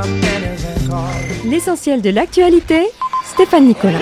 L'essentiel de l'actualité, Stéphane Nicolas.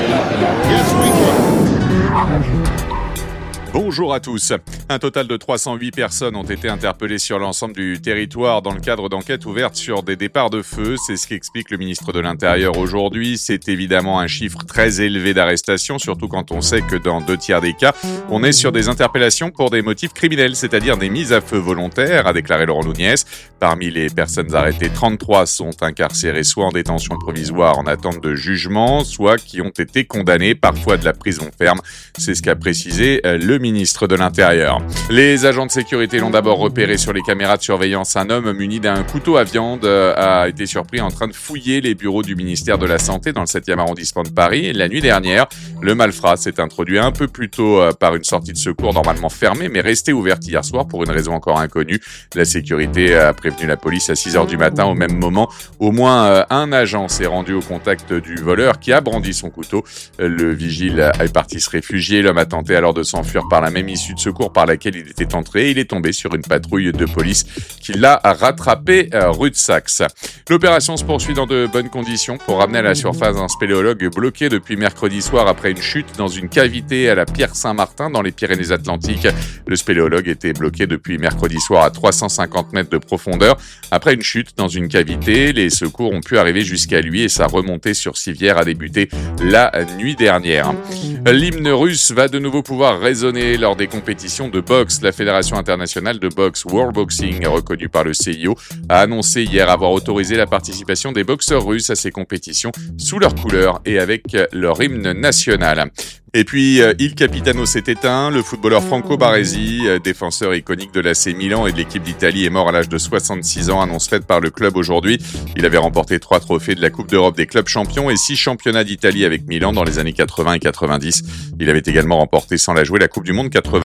Bonjour à tous. Un total de 308 personnes ont été interpellées sur l'ensemble du territoire dans le cadre d'enquêtes ouvertes sur des départs de feu. C'est ce qu'explique le ministre de l'Intérieur aujourd'hui. C'est évidemment un chiffre très élevé d'arrestations, surtout quand on sait que dans 2/3 des cas, on est sur des interpellations pour des motifs criminels, c'est-à-dire des mises à feu volontaires, a déclaré Laurent Nunez. Parmi les personnes arrêtées, 33 sont incarcérées soit en détention provisoire en attente de jugement, soit qui ont été condamnées, parfois de la prison ferme. C'est ce qu'a précisé le ministre de l'Intérieur. Les agents de sécurité l'ont d'abord repéré sur les caméras de surveillance. Un homme muni d'un couteau à viande a été surpris en train de fouiller les bureaux du ministère de la Santé dans le 7e arrondissement de Paris. La nuit dernière, le malfrat s'est introduit un peu plus tôt par une sortie de secours normalement fermée, mais restée ouverte hier soir pour une raison encore inconnue. La sécurité a prévenu la police à 6h du matin. Au même moment, au moins un agent s'est rendu au contact du voleur qui a brandi son couteau. Le vigile est parti se réfugier. L'homme a tenté alors de s'enfuir par la même issue de secours par laquelle il était entré. Il est tombé sur une patrouille de police qui l'a rattrapé rue de Saxe. L'opération se poursuit dans de bonnes conditions pour ramener à la surface un spéléologue bloqué depuis mercredi soir après une chute dans une cavité à la Pierre Saint-Martin dans les Pyrénées-Atlantiques. Le spéléologue était bloqué depuis mercredi soir à 350 mètres de profondeur. Après une chute dans une cavité, les secours ont pu arriver jusqu'à lui et sa remontée sur civière a débuté la nuit dernière. L'hymne russe va de nouveau pouvoir résonner lors des compétitions de boxe. La Fédération internationale de boxe World Boxing, reconnue par le CIO, a annoncé hier avoir autorisé la participation des boxeurs russes à ces compétitions sous leurs couleurs et avec leur hymne national. Et puis, Il Capitano s'est éteint. Le footballeur Franco Baresi, défenseur iconique de l'AC Milan et de l'équipe d'Italie, est mort à l'âge de 66 ans, annonce faite par le club aujourd'hui. Il avait remporté 3 trophées de la Coupe d'Europe des clubs champions et 6 championnats d'Italie avec Milan dans les années 80 et 90. Il avait également remporté sans la jouer la Coupe du Monde 80.